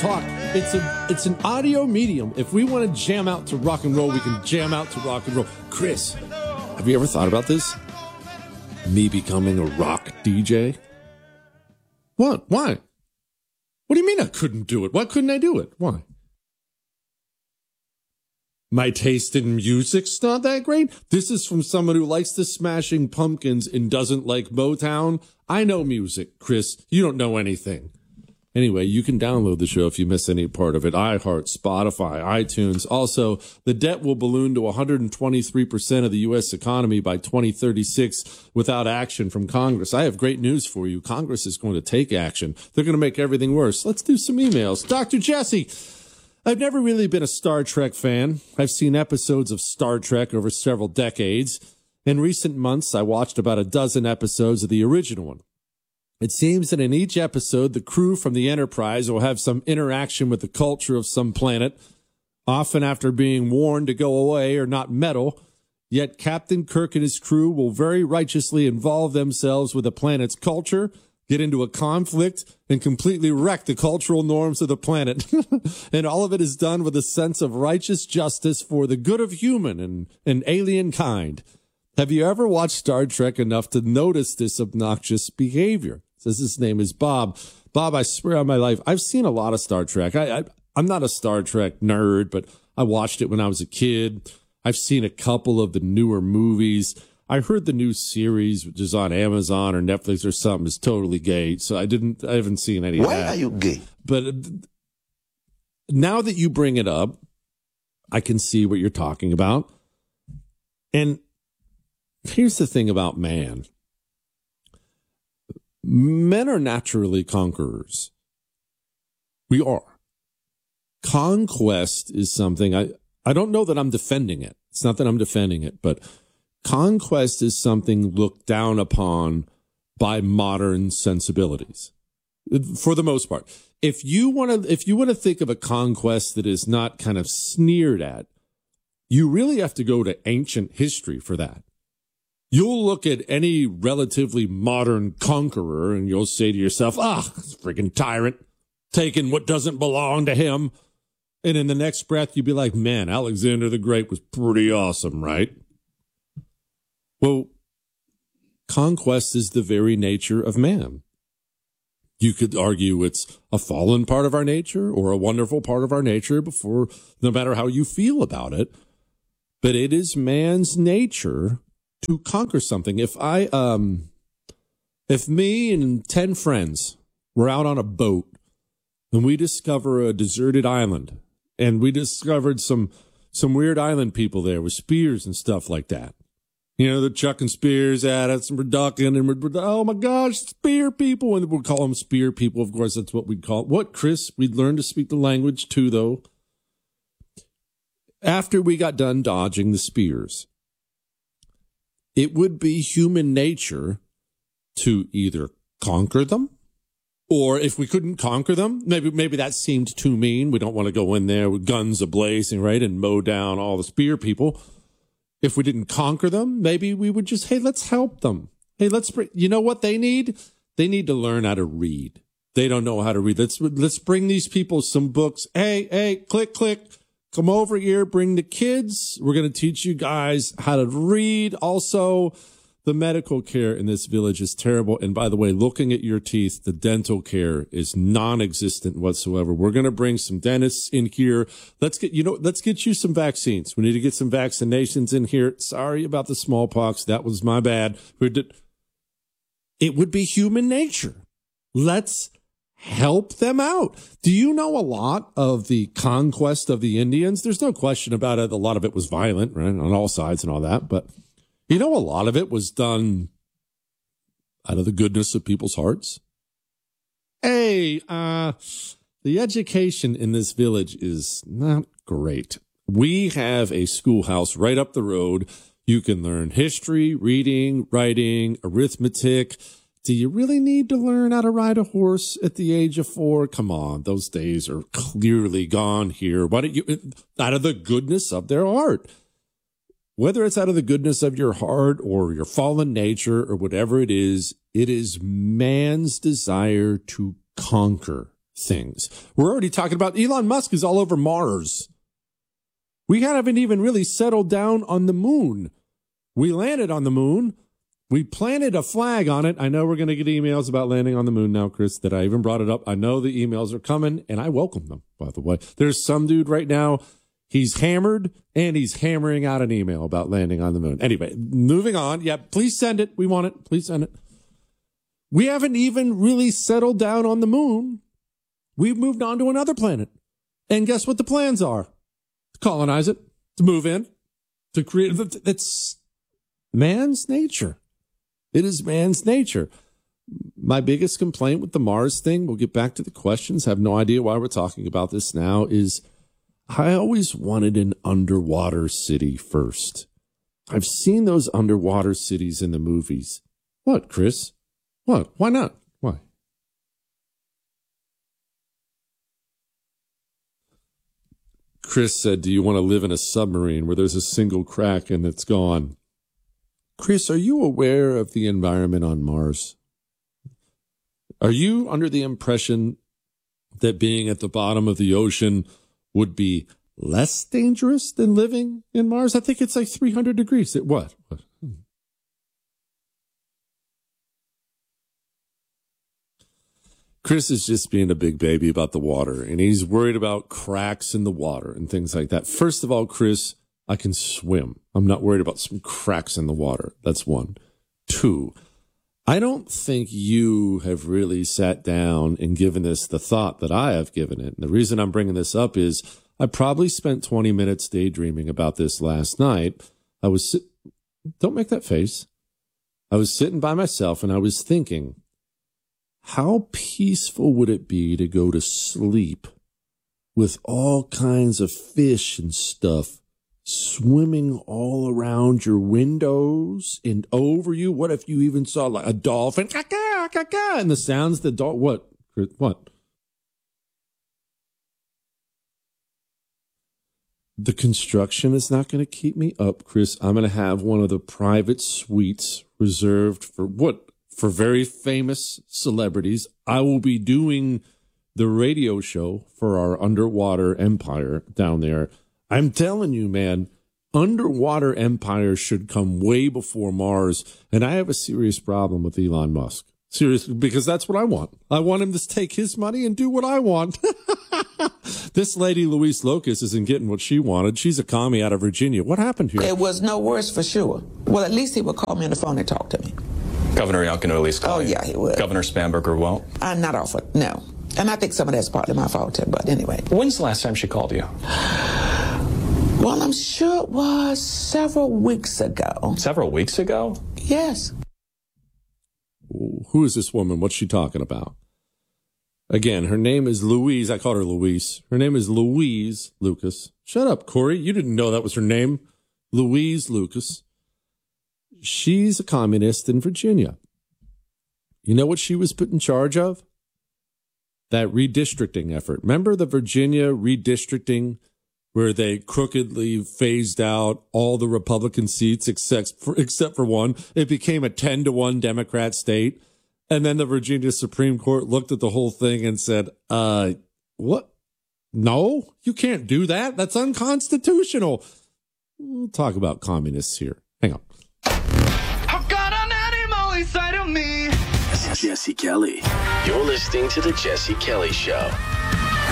talk. It's an audio medium. If we want to jam out to rock and roll, we can jam out to rock and roll. Chris, have you ever thought about this? Me becoming a rock DJ? What? Why? What do you mean I couldn't do it? Why couldn't I do it? Why? My taste in music's not that great? This is from someone who likes the Smashing Pumpkins and doesn't like Motown. I know music, Chris. You don't know anything. Anyway, you can download the show if you miss any part of it. iHeart, Spotify, iTunes. Also, the debt will balloon to 123% of the U.S. economy by 2036 without action from Congress. I have great news for you. Congress is going to take action. They're going to make everything worse. Let's do some emails. Dr. Jesse, I've never really been a Star Trek fan. I've seen episodes of Star Trek over several decades. In recent months, I watched about a dozen episodes of the original one. It seems that in each episode, the crew from the Enterprise will have some interaction with the culture of some planet, often after being warned to go away or not meddle. Yet Captain Kirk and his crew will very righteously involve themselves with the planet's culture, get into a conflict, and completely wreck the cultural norms of the planet. And all of it is done with a sense of righteous justice for the good of human and alien kind. Have you ever watched Star Trek enough to notice this obnoxious behavior? Says his name is Bob. Bob, I swear on my life, I've seen a lot of Star Trek. I'm not a Star Trek nerd, but I watched it when I was a kid. I've seen a couple of the newer movies. I heard the new series, which is on Amazon or Netflix or something, is totally gay. So I haven't seen any of that. Why are you gay? But now that you bring it up, I can see what you're talking about. And here's the thing about man. Men are naturally conquerors. We are. Conquest is something, I don't know that I'm defending it. It's not that I'm defending it, but conquest is something looked down upon by modern sensibilities. For the most part. If you want to think of a conquest that is not kind of sneered at, you really have to go to ancient history for that. You'll look at any relatively modern conqueror and you'll say to yourself, freaking tyrant, taking what doesn't belong to him. And in the next breath, you'd be like, man, Alexander the Great was pretty awesome, right? Well, conquest is the very nature of man. You could argue it's a fallen part of our nature or a wonderful part of our nature no matter how you feel about it. But it is man's nature to conquer something. If me and 10 friends were out on a boat and we discover a deserted island and we discovered some weird island people there with spears and stuff like that. You know, they're chucking spears at us and we're ducking and we're, oh my gosh, spear people. And we'll call them spear people. Of course, that's what we'd call it. What, Chris? We'd learn to speak the language too, though. After we got done dodging the spears, it would be human nature to either conquer them, or if we couldn't conquer them, maybe that seemed too mean. We don't want to go in there with guns ablazing, right, and mow down all the spear people. If we didn't conquer them, maybe we would just, hey, let's help them. Hey, you know what they need? They need to learn how to read. They don't know how to read. Let's bring these people some books. Hey, click. Come over here, bring the kids. We're going to teach you guys how to read. Also, the medical care in this village is terrible. And by the way, looking at your teeth, the dental care is non-existent whatsoever. We're going to bring some dentists in here. Let's get you some vaccines. We need to get some vaccinations in here. Sorry about the smallpox. That was my bad. It would be human nature. Let's help them out. Do you know a lot of the conquest of the Indians? There's no question about it. A lot of it was violent, right, on all sides and all that. But you know, a lot of it was done out of the goodness of people's hearts. Hey, the education in this village is not great. We have a schoolhouse right up the road. You can learn history, reading, writing, arithmetic. Do you really need to learn how to ride a horse at the age of 4? Come on, those days are clearly gone here. Why don't you, out of the goodness of their heart, whether it's out of the goodness of your heart or your fallen nature or whatever it is man's desire to conquer. things. We're already talking about Elon Musk is all over Mars. We haven't even really settled down on the moon. We landed on the moon. We planted a flag on it. I know we're going to get emails about landing on the moon now, Chris, that I even brought it up. I know the emails are coming, and I welcome them, by the way. There's some dude right now, he's hammered, and he's hammering out an email about landing on the moon. Anyway, moving on. Yeah, please send it. We want it. Please send it. We haven't even really settled down on the moon. We've moved on to another planet. And guess what the plans are? To colonize it, to move in, to create. It's man's nature. It is man's nature. My biggest complaint with the Mars thing, we'll get back to the questions, have no idea why we're talking about this now, is I always wanted an underwater city first. I've seen those underwater cities in the movies. What, Chris? What? Why not? Why? Chris said, do you want to live in a submarine where there's a single crack and it's gone? Chris, are you aware of the environment on Mars? Are you under the impression that being at the bottom of the ocean would be less dangerous than living in Mars? I think it's like 300 degrees. What? Chris is just being a big baby about the water, and he's worried about cracks in the water and things like that. First of all, Chris, I can swim. I'm not worried about some cracks in the water. That's one. Two, I don't think you have really sat down and given this the thought that I have given it. And the reason I'm bringing this up is I probably spent 20 minutes daydreaming about this last night. Don't make that face. I was sitting by myself and I was thinking, how peaceful would it be to go to sleep with all kinds of fish and stuff swimming all around your windows and over you? What if you even saw like a dolphin, caca, caca, and the sounds the dog? What? The construction is not going to keep me up, Chris. I'm going to have one of the private suites reserved for what? For very famous celebrities. I will be doing the radio show for our underwater empire down there. I'm telling you, man, underwater empires should come way before Mars. And I have a serious problem with Elon Musk. Seriously, because that's what I want. I want him to take his money and do what I want. This lady, Louise Locust, isn't getting what she wanted. She's a commie out of Virginia. What happened here? It was no worse for sure. Well, at least he would call me on the phone and talk to me. Governor Youngkin at least call you? Yeah, he would. Governor Spanberger won't? I'm not offered, no. And I think some of that's partly my fault, too, but anyway. When's the last time she called you? Well, I'm sure it was several weeks ago. Several weeks ago? Yes. Who is this woman? What's she talking about? Again, her name is Louise. I called her Louise. Her name is Louise Lucas. Shut up, Corey. You didn't know that was her name. Louise Lucas. She's a communist in Virginia. You know what she was put in charge of? That redistricting effort. Remember the Virginia redistricting where they crookedly phased out all the Republican seats except for one? It became a 10-1 Democrat state. And then the Virginia Supreme Court looked at the whole thing and said, what? No, you can't do that. That's unconstitutional. We'll talk about communists here. Hang on. I've got an animal inside of me. Jesse Kelly. You're listening to The Jesse Kelly Show.